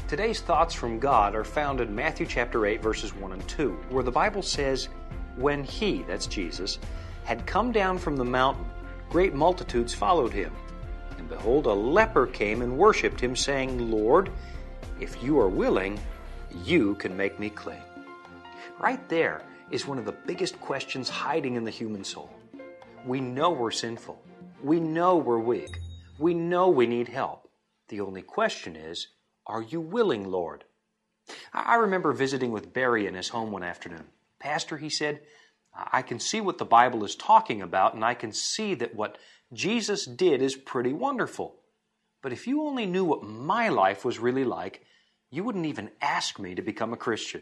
Today's thoughts from God are found in Matthew chapter 8, verses 1 and 2, where the Bible says, "When he," that's Jesus, "had come down from the mountain, great multitudes followed him. And behold, a leper came and worshipped him, saying, 'Lord, if you are willing, you can make me clean.'" Right there is one of the biggest questions hiding in the human soul. We know we're sinful. We know we're weak. We know we need help. The only question is, are you willing, Lord? I remember visiting with Barry in his home one afternoon. "Pastor," he said, "I can see what the Bible is talking about, and I can see that what Jesus did is pretty wonderful. But if you only knew what my life was really like, you wouldn't even ask me to become a Christian."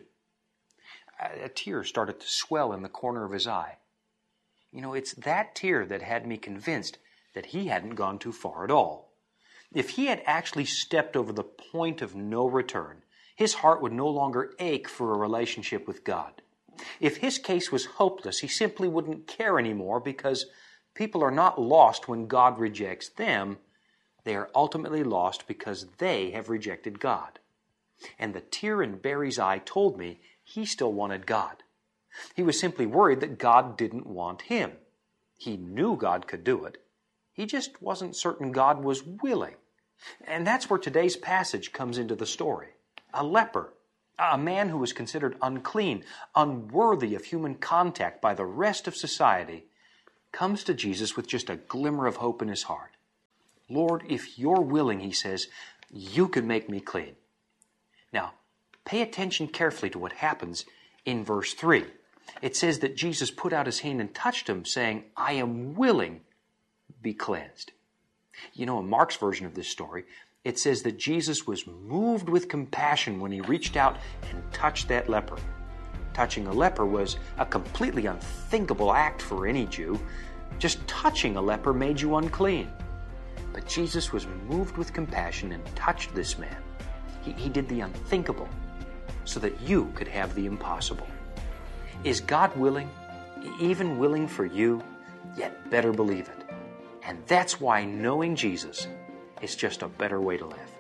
A tear started to swell in the corner of his eye. You know, it's that tear that had me convinced that he hadn't gone too far at all. If he had actually stepped over the point of no return, his heart would no longer ache for a relationship with God. If his case was hopeless, he simply wouldn't care anymore, because people are not lost when God rejects them. They are ultimately lost because they have rejected God. And the tear in Barry's eye told me he still wanted God. He was simply worried that God didn't want him. He knew God could do it. He just wasn't certain God was willing. And that's where today's passage comes into the story. A leper, a man who was considered unclean, unworthy of human contact by the rest of society, comes to Jesus with just a glimmer of hope in his heart. "Lord, if you're willing," he says, "you can make me clean." Now, pay attention carefully to what happens in verse 3. It says that Jesus put out his hand and touched him, saying, "I am willing, be cleansed." You know, in Mark's version of this story, it says that Jesus was moved with compassion when he reached out and touched that leper. Touching a leper was a completely unthinkable act for any Jew. Just touching a leper made you unclean. But Jesus was moved with compassion and touched this man. He did the unthinkable so that you could have the impossible. Is God willing, even willing for you? Yet better believe it. And that's why knowing Jesus is just a better way to live.